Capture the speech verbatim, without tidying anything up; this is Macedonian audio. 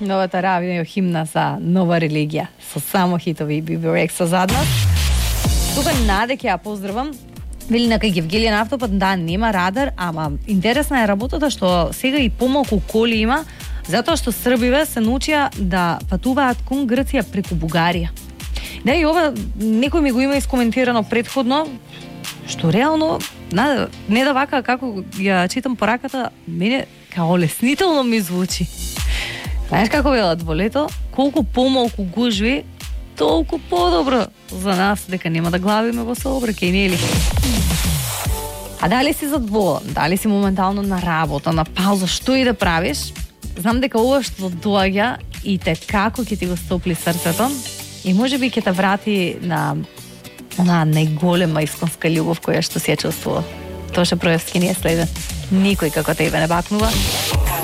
Новата радио химна за нова религија со само хитови би би Рекса зад нас. Тука Наде ќе ја поздравам. Вели на кај Гевгелијан автопат, да, нема радар, ама интересна е работата што сега и помалку коли има, затоа што србиве се научија да патуваат кон Грција преку Бугарија. Да, и ова некој ми го има искоментирано предходно, што реално, не, не да вака како ја читам пораката, мене као леснително ми звучи. Знаеш како велат во лето, колку помалку гужви, толку подобро за нас, дека нема да главиме во сообраќај, нели? А дали си зад волан, дали си моментално на работа, на пауза, што и да правиш, знам дека ова што доаѓа и те како ќе ти го стопли срцето и можеби ќе те врати на она најголема исконска љубов која што си ја чувствува. Тоша Проевски ни е следен. Никој како тебе не бакнува.